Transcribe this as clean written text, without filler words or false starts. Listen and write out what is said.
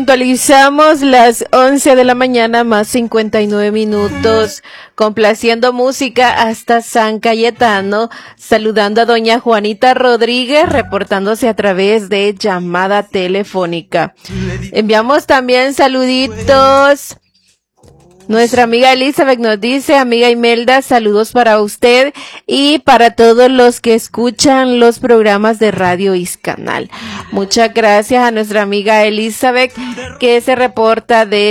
Actualizamos las 11 de la mañana más 59 minutos, complaciendo música hasta San Cayetano, saludando a doña Juanita Rodríguez, reportándose a través de llamada telefónica. Enviamos también saluditos. Nuestra amiga Elizabeth nos dice, amiga Imelda, saludos para usted y para todos los que escuchan los programas de Radio Iscanal. Muchas gracias a nuestra amiga Elizabeth que se reporta de